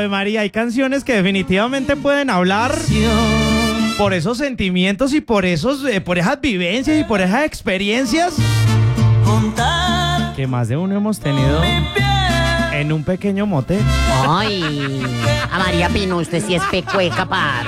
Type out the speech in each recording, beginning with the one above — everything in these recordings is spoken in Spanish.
Ave María, hay canciones que definitivamente pueden hablar por esos sentimientos y por esas vivencias y por esas experiencias que más de uno hemos tenido en un pequeño motel. Ay, a María Pino, usted sí es pecueca, parce.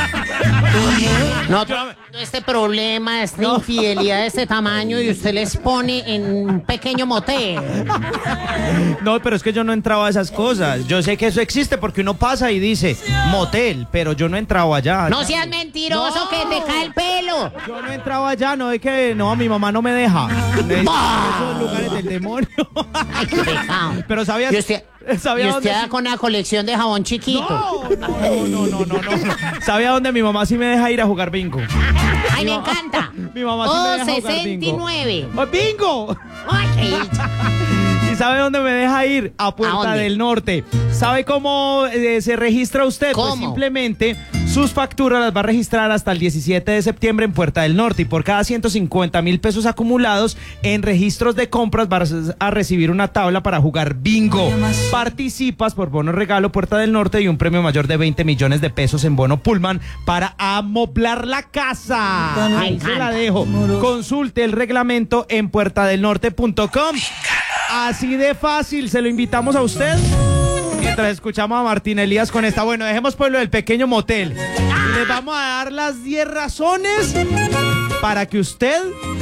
No, este problema, esta infidelidad de este tamaño y usted les pone en un pequeño motel. No, pero es que yo no entraba a esas cosas. Yo sé que eso existe porque uno pasa y dice motel, pero yo no entraba allá. No seas mentiroso, no, que te cae el pelo. Yo no entraba allá, no es que no, mi mamá no me deja. Esos lugares del demonio. Ay, qué pecado. Pero sabías. ¿Y usted anda con una colección de jabón chiquito? No. ¿Sabía dónde mi mamá sí me deja ir a jugar bingo? Ay, me encanta. Mi mamá sí me deja jugar 69. ¡Bingo! Ay, qué dicha. ¿Y sabe dónde me deja ir? A Puerta del Norte. ¿Sabe cómo se registra usted? ¿Cómo? Pues simplemente sus facturas las va a registrar hasta el 17 de septiembre en Puerta del Norte y por cada 150.000 pesos acumulados en registros de compras vas a recibir una tabla para jugar bingo. Participas por bono regalo Puerta del Norte y un premio mayor de 20 millones de pesos en bono Pullman para amoblar la casa. Ahí se la dejo. Consulte el reglamento en puertadelnorte.com. Así de fácil, se lo invitamos a usted. Mientras escuchamos a Martín Elías con esta. Bueno, dejemos pues lo del pequeño motel. Y les vamos a dar las 10 razones para que usted